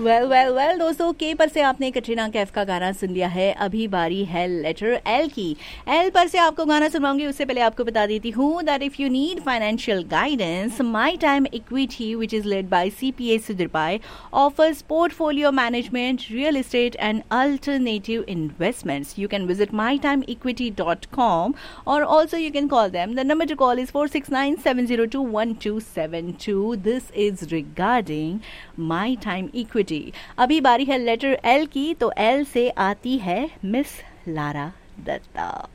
Well दोस्तों, के पर से आपने कटरीना कैफ का गाना सुन लिया है। अभी बारी है लेटर एल की। एल पर से आपको गाना सुनवाऊंगी, उससे पहले आपको बता देती हूँ that if you need financial guidance, my time equity which is led by CPA Sudhirpai offers portfolio management, real estate and alternative investments. You can visit mytimeequity.com or also you can call them. The number to call is 4697021272. This is regarding My Time Equity. अभी बारी है letter L की, तो L से आती है miss Lara Dutta.